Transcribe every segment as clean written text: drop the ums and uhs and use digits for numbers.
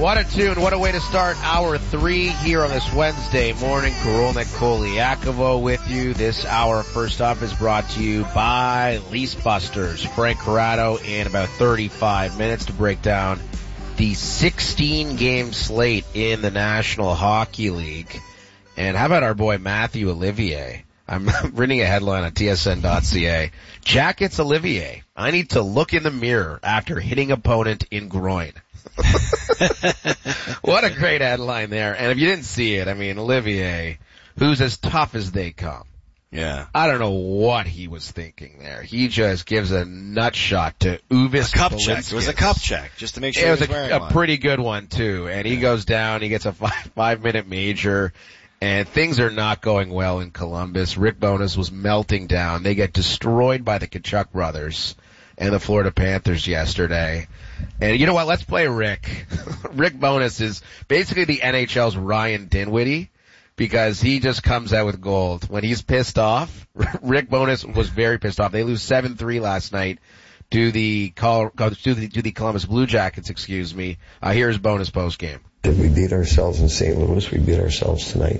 What a tune. What a way to start hour 3 here on this Wednesday morning. Korolnik Koliakovo with you. This hour, first off, is brought to you by Lease Busters. Frank Corrado in about 35 minutes to break down the 16-game slate in the National Hockey League. And how about our boy Matthew Olivier? I'm reading a headline on tsn.ca. Jackets Olivier. I need to look in the mirror after hitting opponent in groin. What a great headline there. And if you didn't see it, I mean, Olivier, who's as tough as they come. Yeah. I don't know what he was thinking there. He just gives a nut shot to Uvis. A cup check. It was a cup check, just to make sure it was a pretty good one, too. And he goes down, he gets a 5-minute major, and things are not going well in Columbus. Rick Bowness was melting down. They get destroyed by the Tkachuk brothers and the Florida Panthers yesterday. And you know what? Let's play Rick. Rick Bowness is basically the NHL's Ryan Dinwiddie because he just comes out with gold. When he's pissed off, Rick Bowness was very pissed off. They lose 7-3 last night to the Columbus Blue Jackets, Here's Bowness postgame. If we beat ourselves in St. Louis, we beat ourselves tonight.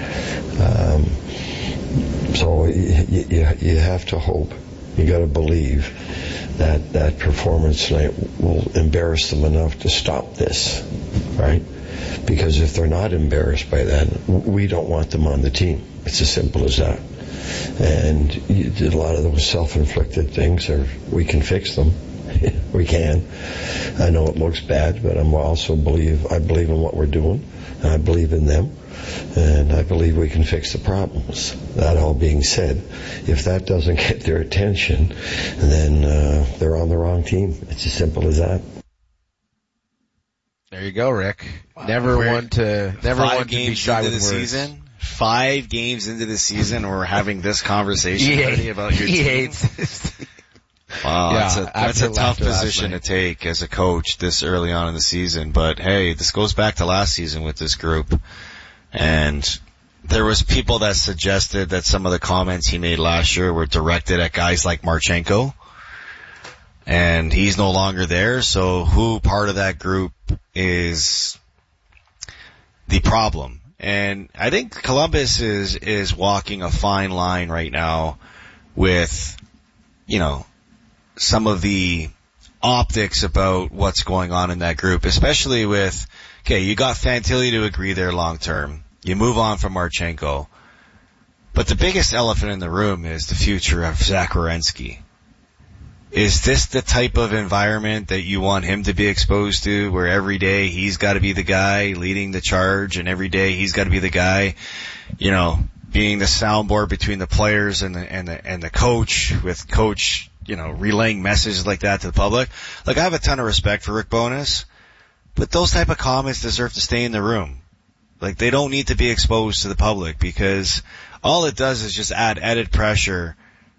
So you have to hope. You got to believe that performance tonight will embarrass them enough to stop this, right? Because if they're not embarrassed by that, we don't want them on the team. It's as simple as that. And a lot of those self-inflicted things, we can fix them. We can. I know it looks bad, but I believe in what we're doing. And I believe in them. And I believe we can fix the problems. That all being said, if that doesn't get their attention, then they're on the wrong team. It's as simple as that. There you go, Rick. Wow. Never one to be shy with words. Season, 5 games into the season, we're having this conversation about your team. He hates. Wow, yeah, that's a tough position to take as a coach this early on in the season. But hey, this goes back to last season with this group. And there was people that suggested that some of the comments he made last year were directed at guys like Marchenko. And he's no longer there, so who part of that group is the problem? And I think Columbus is walking a fine line right now with, some of the optics about what's going on in that group, especially with, you got Fantilli to agree there long term. You move on from Marchenko. But the biggest elephant in the room is the future of Zach Werenski. Is this the type of environment that you want him to be exposed to, where every day he's got to be the guy leading the charge, and every day he's got to be the guy, being the soundboard between the players and the coach, with coach, relaying messages like that to the public? Like, I have a ton of respect for Rick Bowness, but those type of comments deserve to stay in the room. Like, they don't need to be exposed to the public, because all it does is just add added pressure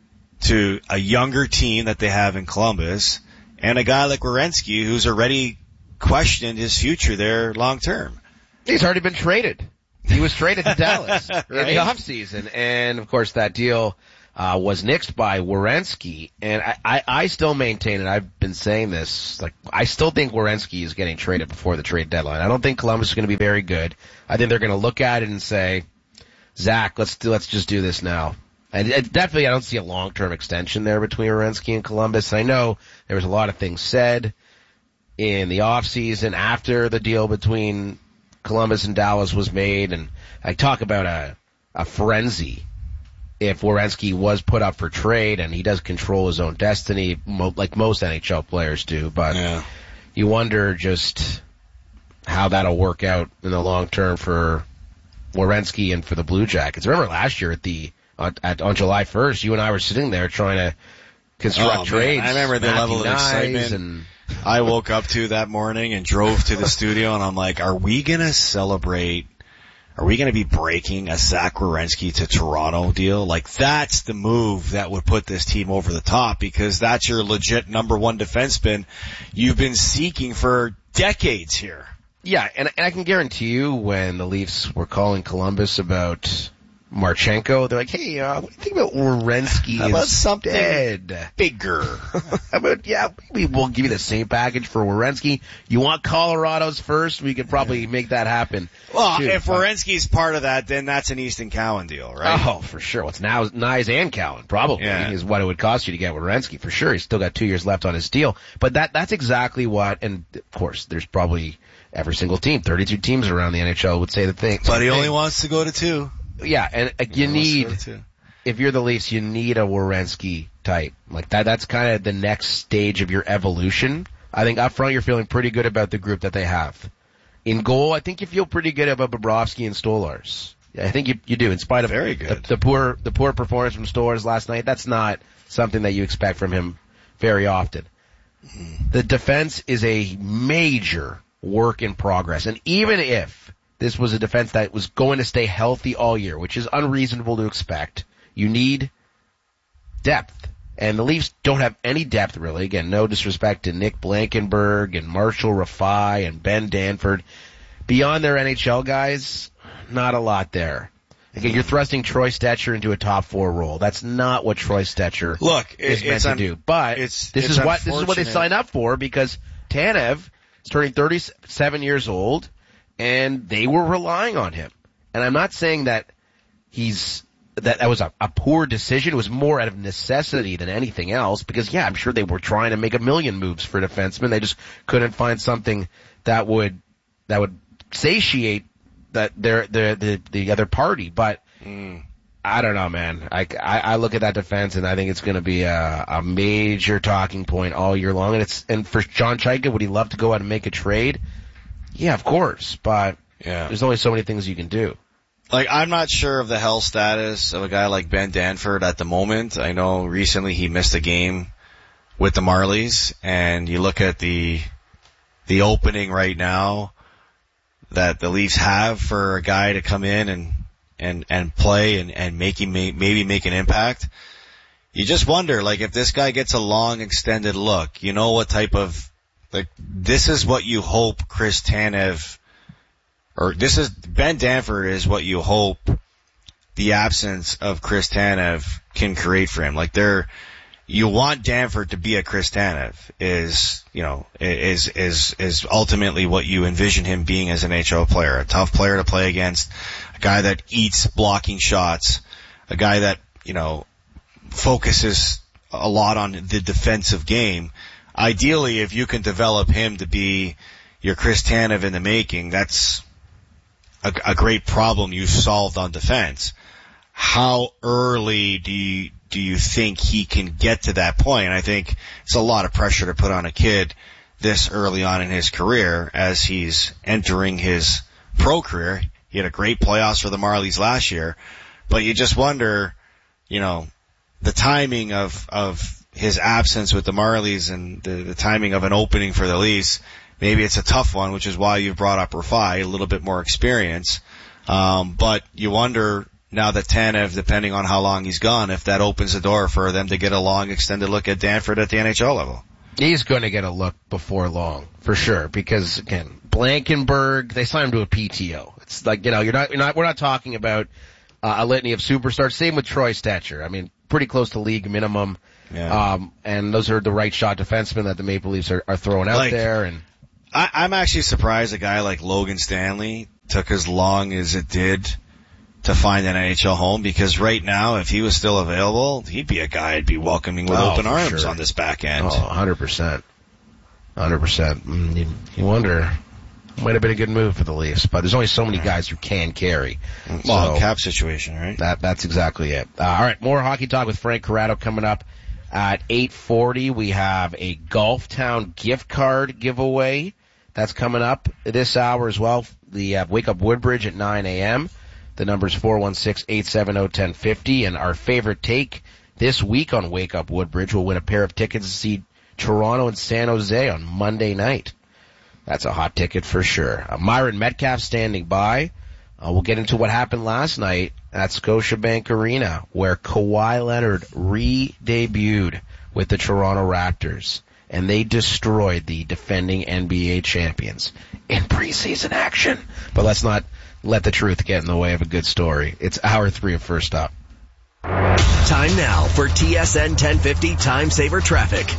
to a younger team that they have in Columbus, and a guy like Werenski who's already questioned his future there long term. He's already been traded. He was traded to Dallas in the offseason, and of course that deal was nixed by Werenski. And I still maintain, and I've been saying this, I still think Werenski is getting traded before the trade deadline. I don't think Columbus is going to be very good. I think they're going to look at it and say, Zach, let's just do this now. And definitely I don't see a long-term extension there between Werenski and Columbus. I know there was a lot of things said in the off-season after the deal between Columbus and Dallas was made, and I talk about a frenzy if Werenski was put up for trade, and he does control his own destiny like most NHL players do. But you wonder just how that'll work out in the long term for Werenski and for the Blue Jackets. Remember last year on July 1st, you and I were sitting there trying to construct trades. I remember the level of excitement I woke up to that morning and drove to the studio, and I'm like, are we going to celebrate? Are we going to be breaking a Zach Werenski to Toronto deal? Like, that's the move that would put this team over the top, because that's your legit number one defenseman you've been seeking for decades here. Yeah, and I can guarantee you when the Leafs were calling Columbus about Marchenko. They're like, hey, what do you think about Werenski? How about something instead? bigger? How about, maybe we'll give you the same package for Werenski. You want Colorado's first? We could probably make that happen. Well, too. If Werenski's part of that, then that's an Easton Cowan deal, right? Oh, for sure. What's now Nyes and Cowan probably is what it would cost you to get Werenski for sure. He's still got 2 years left on his deal. But that's exactly what, and of course, there's probably every single team, 32 teams around the NHL would say the thing. But he only wants to go to 2. Yeah, and you need, if you're the Leafs, you need a Werenski type. Like that's kind of the next stage of your evolution. I think up front you're feeling pretty good about the group that they have. In goal, I think you feel pretty good about Bobrovsky and Stolarz. Yeah, I think you do, in spite of very good. The poor performance from Stolarz last night. That's not something that you expect from him very often. The defense is a major work in progress, and even if this was a defense that was going to stay healthy all year, which is unreasonable to expect, you need depth. And the Leafs don't have any depth, really. Again, no disrespect to Nick Blankenberg and Marshall Rafai and Ben Danford. Beyond their NHL guys, not a lot there. Again, you're thrusting Troy Stetcher into a top 4 role. That's not what Troy Stetcher is meant to do. But this is what they signed up for, because Tanev is turning 37 years old, and they were relying on him. And I'm not saying that that was a poor decision. It was more out of necessity than anything else, because I'm sure they were trying to make a million moves for defensemen. They just couldn't find something that would satiate the other party. But I don't know, man. I look at that defense, and I think it's going to be a major talking point all year long. And for John Chayka, would he love to go out and make a trade? Yeah, of course, but there's only so many things you can do. Like, I'm not sure of the health status of a guy like Ben Danford at the moment. I know recently he missed a game with the Marlies, and you look at the opening right now that the Leafs have for a guy to come in and play and maybe make an impact. You just wonder, like, if this guy gets a long extended look, what type of, like, this is what you hope Chris Tanev, or Ben Danford is what you hope the absence of Chris Tanev can create for him. Like, you want Danford to be a Chris Tanev is ultimately what you envision him being as an NHL player. A tough player to play against, a guy that eats blocking shots, a guy that, focuses a lot on the defensive game. Ideally, if you can develop him to be your Chris Tanev in the making, that's a great problem you've solved on defense. How early do you think he can get to that point? I think it's a lot of pressure to put on a kid this early on in his career as he's entering his pro career. He had a great playoffs for the Marlies last year, but you just wonder, the timing of his absence with the Marlies and the timing of an opening for the Leafs. Maybe it's a tough one, which is why you've brought up Rafai, a little bit more experience. But you wonder now that Tanev, depending on how long he's gone, if that opens the door for them to get a long extended look at Danford at the NHL level. He's going to get a look before long, for sure, because again, Blankenberg, they signed him to a PTO. It's like, we're not talking about a litany of superstars. Same with Troy Stetcher. I mean, pretty close to league minimum. Yeah. And those are the right shot defensemen that the Maple Leafs are throwing out there. And I'm actually surprised a guy like Logan Stanley took as long as it did to find an NHL home, because right now, if he was still available, he'd be a guy I'd be welcoming with open arms on this back end. 100%. 100%. You wonder, might have been a good move for the Leafs, but there's only so many guys who can carry. Well, cap situation, right? That's exactly it. All right, more hockey talk with Frank Corrado coming up at 8:40. We have a Golf Town gift card giveaway that's coming up this hour as well. The Wake Up Woodbridge at 9 a.m. The number's 416-870-1050. And our favorite take this week on Wake Up Woodbridge will win a pair of tickets to see Toronto and San Jose on Monday night. That's a hot ticket for sure. Myron Metcalf standing by. We'll get into what happened last night at Scotiabank Arena, where Kawhi Leonard re-debuted with the Toronto Raptors. and they destroyed the defending NBA champions in preseason action. But let's not let the truth get in the way of a good story. It's hour 3 of First Up. Time now for TSN 1050 Time Saver Traffic.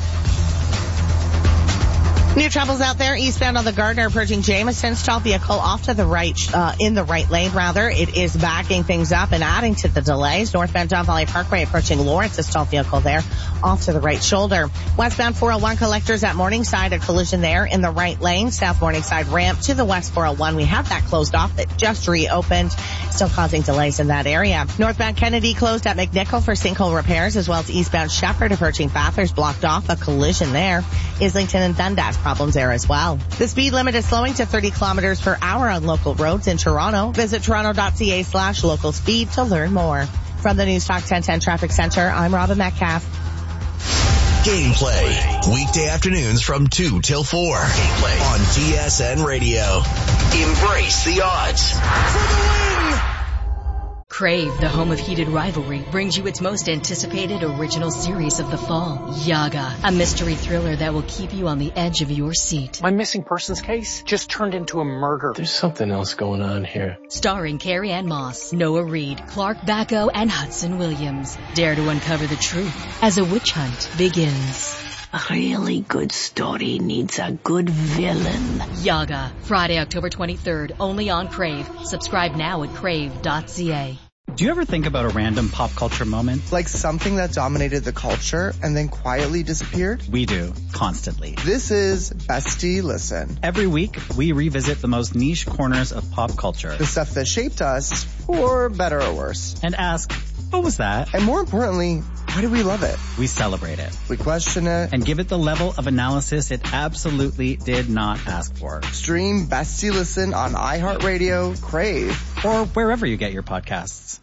New troubles out there eastbound on the Gardner approaching Jameson. Stalled vehicle off to the right, in the right lane rather. It is backing things up and adding to the delays. Northbound Don Valley Parkway approaching Lawrence, a stalled vehicle there off to the right shoulder. Westbound 401 collectors at Morningside, a collision there in the right lane. South Morningside ramp to the West 401. We have that closed off that just reopened, still causing delays in that area. Northbound Kennedy closed at McNichol for sinkhole repairs, as well as eastbound Shepherd approaching Bathurst blocked off, a collision there. Islington and Dundas problems there as well. The speed limit is slowing to 30 kilometers per hour on local roads in Toronto. Visit toronto.ca/local speed to learn more. From the News Talk 1010 Traffic Center, I'm Robin Metcalf. Gameplay. Weekday afternoons from 2 till 4. Gameplay on TSN Radio. Embrace the odds. For the win! Crave, the home of heated rivalry, brings you its most anticipated original series of the fall, Yaga, a mystery thriller that will keep you on the edge of your seat. My missing persons case just turned into a murder. There's something else going on here. Starring Carrie Ann Moss, Noah Reid, Clark Bacco, and Hudson Williams. Dare to uncover the truth as a witch hunt begins. A really good story needs a good villain. Yaga, Friday, October 23rd, only on Crave. Subscribe now at crave.ca. Do you ever think about a random pop culture moment? Like something that dominated the culture and then quietly disappeared? We do, constantly. This is Bestie Listen. Every week, we revisit the most niche corners of pop culture. The stuff that shaped us, for better or worse. And ask, what was that? And more importantly, why do we love it? We celebrate it. We question it. And give it the level of analysis it absolutely did not ask for. Stream Bestie Listen on iHeartRadio, Crave, or wherever you get your podcasts.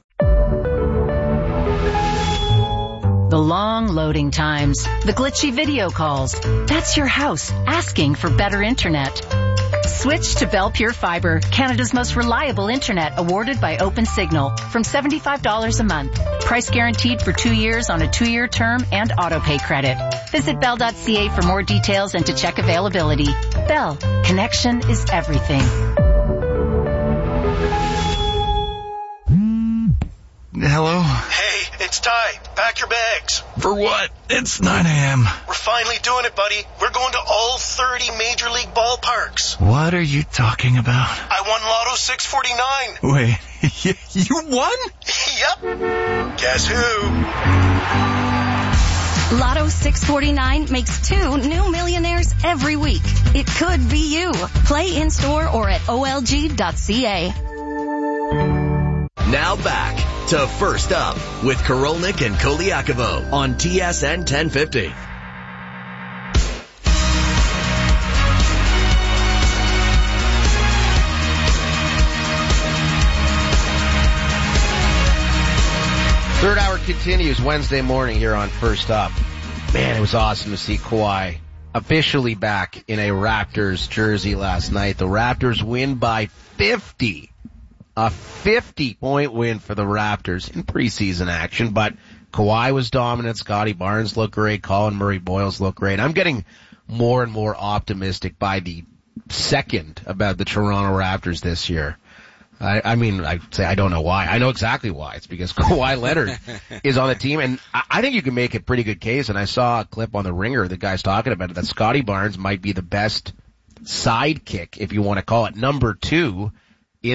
The long loading times, the glitchy video calls. That's your house asking for better internet. Switch to Bell Pure Fiber, Canada's most reliable internet, awarded by OpenSignal, from $75 a month. Price guaranteed for 2 years on a 2-year term and auto-pay credit. Visit bell.ca for more details and to check availability. Bell, connection is everything. Hello? Hey, it's Ty. Pack your bags. For what? It's 9 a.m. We're finally doing it, buddy. We're going to all 30 Major League ballparks. What are you talking about? I won Lotto 649. Wait, you won? Yep. Guess who? Lotto 649 makes 2 new millionaires every week. It could be you. Play in-store or at olg.ca. Now back to First Up with Korolnik and Koliakovo on TSN 1050. Third hour continues Wednesday morning here on First Up. Man, it was awesome to see Kawhi officially back in a Raptors jersey last night. The Raptors win by 50. A 50-point win for the Raptors in preseason action, but Kawhi was dominant. Scotty Barnes looked great. Colin Murray-Boyles looked great. I'm getting more and more optimistic by the second about the Toronto Raptors this year. I mean, I'd say I don't know why. I know exactly why. It's because Kawhi Leonard is on the team, and I think you can make a pretty good case, and I saw a clip on The Ringer, the guy's talking about it, that Scotty Barnes might be the best sidekick, if you want to call it, number 2